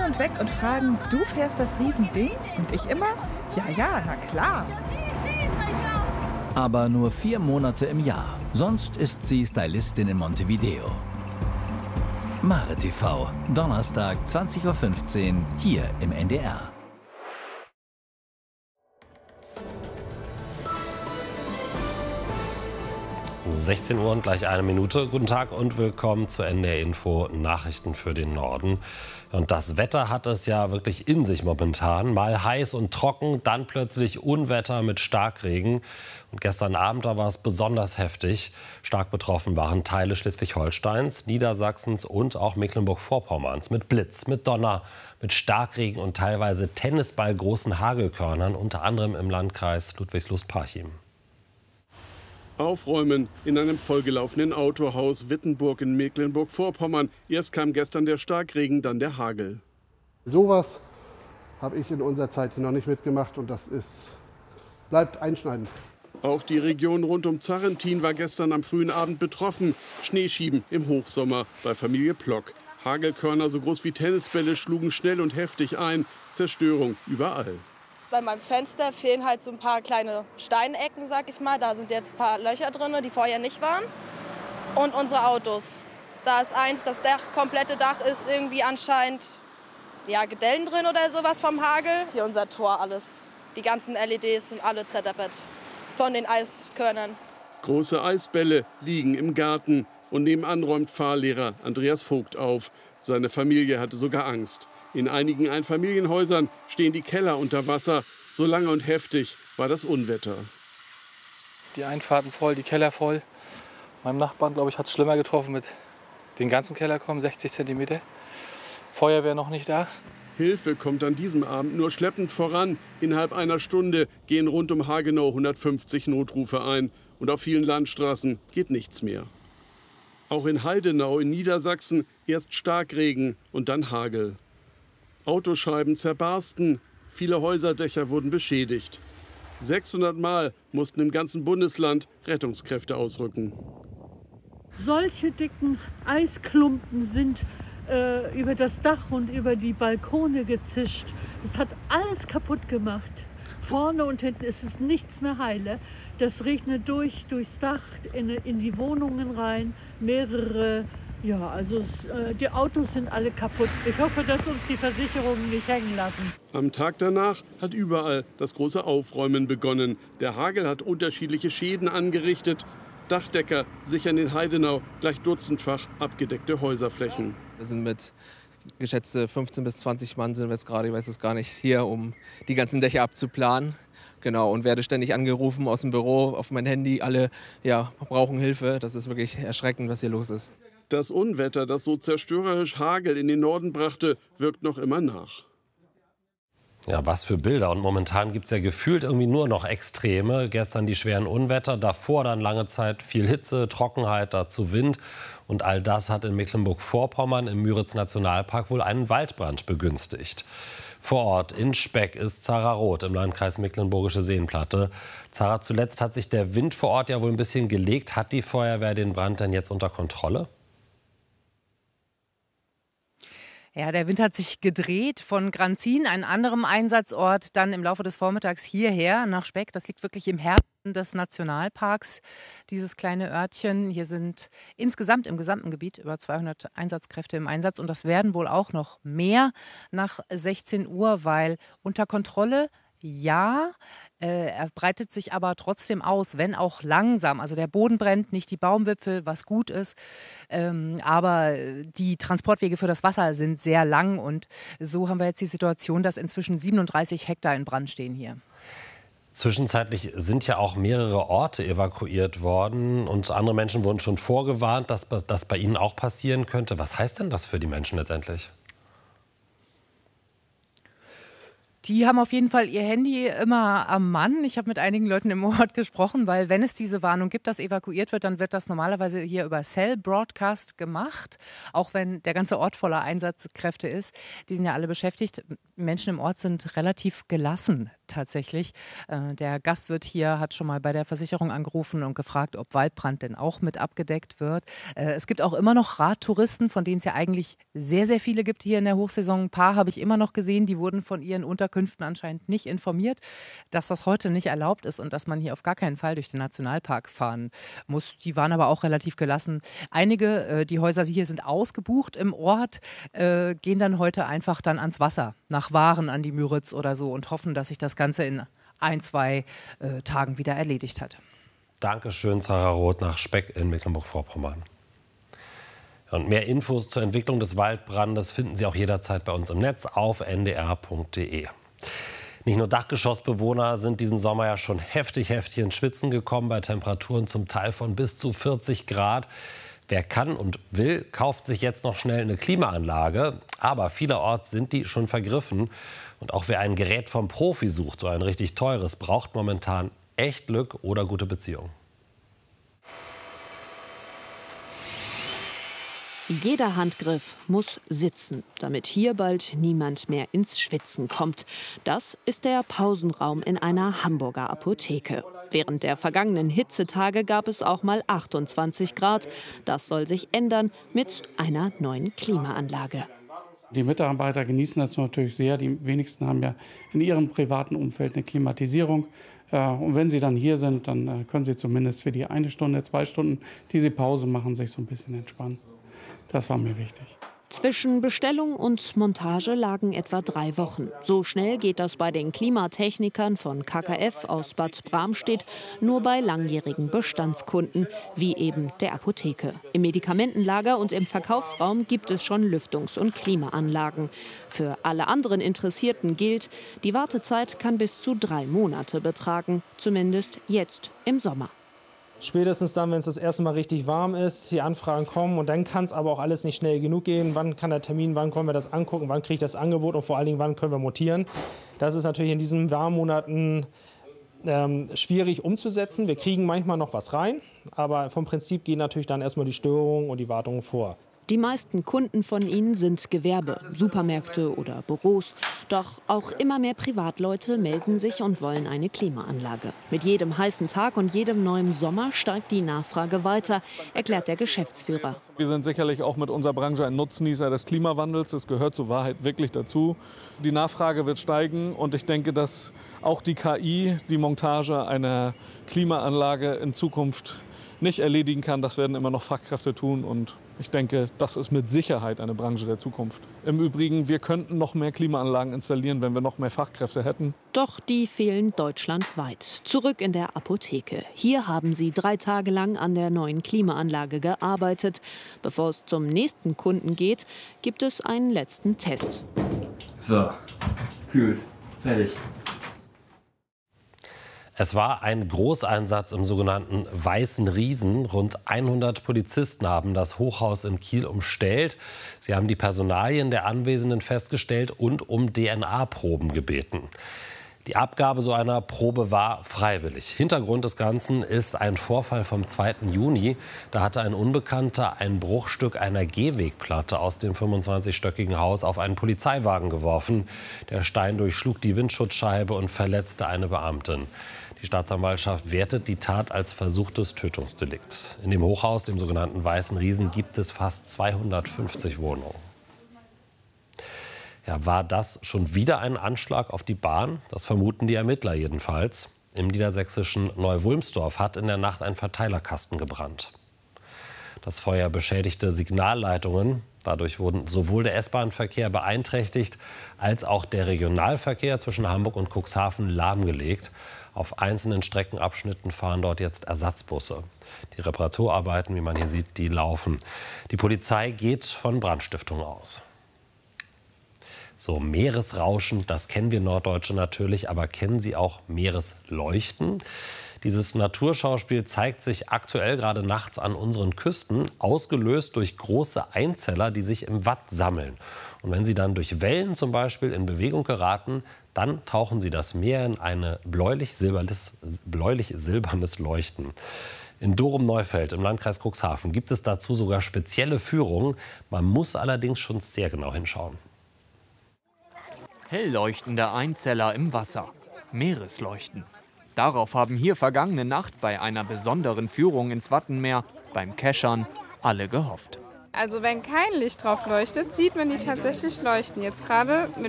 und weg und fragen, du fährst das Riesending? Und ich immer, ja, na klar. Aber nur 4 Monate im Jahr. Sonst ist sie Stylistin in Montevideo. Mare TV, Donnerstag 20:15 Uhr, hier im NDR. 16 Uhr und gleich 1 Minute. Guten Tag und willkommen zu NDR Info Nachrichten für den Norden. Und das Wetter hat es ja wirklich in sich momentan. Mal heiß und trocken, dann plötzlich Unwetter mit Starkregen. Und gestern Abend, da war es besonders heftig. Stark betroffen waren Teile Schleswig-Holsteins, Niedersachsens und auch Mecklenburg-Vorpommerns. Mit Blitz, mit Donner, mit Starkregen und teilweise tennisballgroßen Hagelkörnern, unter anderem im Landkreis Ludwigslust-Parchim. Aufräumen in einem vollgelaufenen Autohaus Wittenburg in Mecklenburg-Vorpommern. Erst kam gestern der Starkregen, dann der Hagel. Sowas habe ich in unserer Zeit noch nicht mitgemacht und bleibt einschneidend. Auch die Region rund um Zarrentin war gestern am frühen Abend betroffen. Schneeschieben im Hochsommer bei Familie Plock. Hagelkörner so groß wie Tennisbälle schlugen schnell und heftig ein. Zerstörung überall. Bei meinem Fenster fehlen halt so ein paar kleine Steinecken, sag ich mal. Da sind jetzt ein paar Löcher drin, die vorher nicht waren. Und unsere Autos. Da ist das komplette Dach ist irgendwie anscheinend Gedellen drin oder sowas vom Hagel. Hier unser Tor, alles. Die ganzen LEDs sind alle zerdeppert von den Eiskörnern. Große Eisbälle liegen im Garten. Und nebenan räumt Fahrlehrer Andreas Vogt auf. Seine Familie hatte sogar Angst. In einigen Einfamilienhäusern stehen die Keller unter Wasser. So lange und heftig war das Unwetter. Die Einfahrten voll, die Keller voll. Meinem Nachbarn, glaube ich, hat es schlimmer getroffen mit den ganzen Keller kommen, 60 cm. Feuerwehr noch nicht da. Hilfe kommt an diesem Abend nur schleppend voran. Innerhalb einer Stunde gehen rund um Hagenau 150 Notrufe ein. Und auf vielen Landstraßen geht nichts mehr. Auch in Heidenau in Niedersachsen erst Starkregen und dann Hagel. Autoscheiben zerbarsten, viele Häuserdächer wurden beschädigt. 600 Mal mussten im ganzen Bundesland Rettungskräfte ausrücken. Solche dicken Eisklumpen sind über das Dach und über die Balkone gezischt. Es hat alles kaputt gemacht. Vorne und hinten ist es nichts mehr heile. Das regnet durchs Dach in die Wohnungen rein, mehrere. Die Autos sind alle kaputt. Ich hoffe, dass uns die Versicherungen nicht hängen lassen. Am Tag danach hat überall das große Aufräumen begonnen. Der Hagel hat unterschiedliche Schäden angerichtet. Dachdecker sichern in Heidenau gleich dutzendfach abgedeckte Häuserflächen. Wir sind mit geschätzte 15 bis 20 Mann sind wir jetzt gerade, ich weiß es gar nicht, hier, um die ganzen Dächer abzuplanen. Genau, und werde ständig angerufen aus dem Büro, auf mein Handy. Alle brauchen Hilfe. Das ist wirklich erschreckend, was hier los ist. Das Unwetter, das so zerstörerisch Hagel in den Norden brachte, wirkt noch immer nach. Ja, was für Bilder. Und momentan gibt es ja gefühlt irgendwie nur noch Extreme. Gestern die schweren Unwetter, davor dann lange Zeit viel Hitze, Trockenheit, dazu Wind. Und all das hat in Mecklenburg-Vorpommern im Müritz-Nationalpark wohl einen Waldbrand begünstigt. Vor Ort in Speck ist Zara Roth im Landkreis Mecklenburgische Seenplatte. Zara, zuletzt hat sich der Wind vor Ort ja wohl ein bisschen gelegt. Hat die Feuerwehr den Brand denn jetzt unter Kontrolle? Ja, der Wind hat sich gedreht von Granzin, einem anderen Einsatzort, dann im Laufe des Vormittags hierher nach Speck. Das liegt wirklich im Herzen des Nationalparks, dieses kleine Örtchen. Hier sind insgesamt im gesamten Gebiet über 200 Einsatzkräfte im Einsatz. Und das werden wohl auch noch mehr nach 16 Uhr, weil unter Kontrolle, ja, er breitet sich aber trotzdem aus, wenn auch langsam. Also der Boden brennt, nicht die Baumwipfel, was gut ist. Aber die Transportwege für das Wasser sind sehr lang. Und so haben wir jetzt die Situation, dass inzwischen 37 Hektar in Brand stehen hier. Zwischenzeitlich sind ja auch mehrere Orte evakuiert worden. Und andere Menschen wurden schon vorgewarnt, dass das bei ihnen auch passieren könnte. Was heißt denn das für die Menschen letztendlich? Die haben auf jeden Fall ihr Handy immer am Mann. Ich habe mit einigen Leuten im Ort gesprochen, weil wenn es diese Warnung gibt, dass evakuiert wird, dann wird das normalerweise hier über Cell Broadcast gemacht. Auch wenn der ganze Ort voller Einsatzkräfte ist. Die sind ja alle beschäftigt. Menschen im Ort sind relativ gelassen tatsächlich. Der Gastwirt hier hat schon mal bei der Versicherung angerufen und gefragt, ob Waldbrand denn auch mit abgedeckt wird. Es gibt auch immer noch Radtouristen, von denen es ja eigentlich sehr, sehr viele gibt hier in der Hochsaison. Ein paar habe ich immer noch gesehen, die wurden von ihren Unterkünften anscheinend nicht informiert, dass das heute nicht erlaubt ist und dass man hier auf gar keinen Fall durch den Nationalpark fahren muss. Die waren aber auch relativ gelassen. Einige, die Häuser hier sind ausgebucht im Ort, gehen dann heute einfach dann ans Wasser, nach Waren an die Müritz oder so und hoffen, dass sich das Ganze in 1-2 Tagen wieder erledigt hat. Dankeschön, Sarah Roth nach Speck in Mecklenburg-Vorpommern. Und mehr Infos zur Entwicklung des Waldbrandes finden Sie auch jederzeit bei uns im Netz auf ndr.de. Nicht nur Dachgeschossbewohner sind diesen Sommer ja schon heftig ins Schwitzen gekommen, bei Temperaturen zum Teil von bis zu 40 Grad. Wer kann und will, kauft sich jetzt noch schnell eine Klimaanlage. Aber vielerorts sind die schon vergriffen. Und auch wer ein Gerät vom Profi sucht, so ein richtig teures, braucht momentan echt Glück oder gute Beziehungen. Jeder Handgriff muss sitzen, damit hier bald niemand mehr ins Schwitzen kommt. Das ist der Pausenraum in einer Hamburger Apotheke. Während der vergangenen Hitzetage gab es auch mal 28 Grad. Das soll sich ändern mit einer neuen Klimaanlage. Die Mitarbeiter genießen das natürlich sehr. Die wenigsten haben ja in ihrem privaten Umfeld eine Klimatisierung. Und wenn sie dann hier sind, dann können sie zumindest für die 1 Stunde, 2 Stunden, die sie Pause machen, sich so ein bisschen entspannen. Das war mir wichtig. Zwischen Bestellung und Montage lagen etwa 3 Wochen. So schnell geht das bei den Klimatechnikern von KKF aus Bad Bramstedt nur bei langjährigen Bestandskunden, wie eben der Apotheke. Im Medikamentenlager und im Verkaufsraum gibt es schon Lüftungs- und Klimaanlagen. Für alle anderen Interessierten gilt, die Wartezeit kann bis zu 3 Monate betragen, zumindest jetzt im Sommer. Spätestens dann, wenn es das erste Mal richtig warm ist, die Anfragen kommen und dann kann es aber auch alles nicht schnell genug gehen. Wann kann der Termin, wann können wir das angucken, wann kriege ich das Angebot und vor allen Dingen, wann können wir montieren. Das ist natürlich in diesen warmen Monaten schwierig umzusetzen. Wir kriegen manchmal noch was rein, aber vom Prinzip gehen natürlich dann erstmal die Störungen und die Wartungen vor. Die meisten Kunden von ihnen sind Gewerbe, Supermärkte oder Büros. Doch auch immer mehr Privatleute melden sich und wollen eine Klimaanlage. Mit jedem heißen Tag und jedem neuen Sommer steigt die Nachfrage weiter, erklärt der Geschäftsführer. Wir sind sicherlich auch mit unserer Branche ein Nutznießer des Klimawandels. Das gehört zur Wahrheit wirklich dazu. Die Nachfrage wird steigen und ich denke, dass auch die KI die Montage einer Klimaanlage in Zukunft nicht erledigen kann. Das werden immer noch Fachkräfte tun und ich denke, das ist mit Sicherheit eine Branche der Zukunft. Im Übrigen, wir könnten noch mehr Klimaanlagen installieren, wenn wir noch mehr Fachkräfte hätten. Doch die fehlen deutschlandweit. Zurück in der Apotheke. Hier haben sie 3 Tage lang an der neuen Klimaanlage gearbeitet. Bevor es zum nächsten Kunden geht, gibt es einen letzten Test. So, kühl, fertig. Es war ein Großeinsatz im sogenannten Weißen Riesen. Rund 100 Polizisten haben das Hochhaus in Kiel umstellt. Sie haben die Personalien der Anwesenden festgestellt und um DNA-Proben gebeten. Die Abgabe so einer Probe war freiwillig. Hintergrund des Ganzen ist ein Vorfall vom 2. Juni. Da hatte ein Unbekannter ein Bruchstück einer Gehwegplatte aus dem 25-stöckigen Haus auf einen Polizeiwagen geworfen. Der Stein durchschlug die Windschutzscheibe und verletzte eine Beamtin. Die Staatsanwaltschaft wertet die Tat als versuchtes Tötungsdelikt. In dem Hochhaus, dem sogenannten Weißen Riesen, gibt es fast 250 Wohnungen. Ja, war das schon wieder ein Anschlag auf die Bahn? Das vermuten die Ermittler jedenfalls. Im niedersächsischen Neu-Wulmsdorf hat in der Nacht ein Verteilerkasten gebrannt. Das Feuer beschädigte Signalleitungen. Dadurch wurden sowohl der S-Bahn-Verkehr beeinträchtigt, als auch der Regionalverkehr zwischen Hamburg und Cuxhaven lahmgelegt. Auf einzelnen Streckenabschnitten fahren dort jetzt Ersatzbusse. Die Reparaturarbeiten, wie man hier sieht, die laufen. Die Polizei geht von Brandstiftung aus. So, Meeresrauschen, das kennen wir Norddeutsche natürlich, aber kennen Sie auch Meeresleuchten? Dieses Naturschauspiel zeigt sich aktuell gerade nachts an unseren Küsten, ausgelöst durch große Einzeller, die sich im Watt sammeln. Und wenn sie dann durch Wellen zum Beispiel in Bewegung geraten, dann tauchen sie das Meer in ein bläulich-silbernes Leuchten. In Dorum-Neufeld im Landkreis Cuxhaven gibt es dazu sogar spezielle Führungen. Man muss allerdings schon sehr genau hinschauen. Hell leuchtende Einzeller im Wasser. Meeresleuchten. Darauf haben hier vergangene Nacht bei einer besonderen Führung ins Wattenmeer beim Keschern alle gehofft. Also wenn kein Licht drauf leuchtet, sieht man die tatsächlich leuchten. Jetzt gerade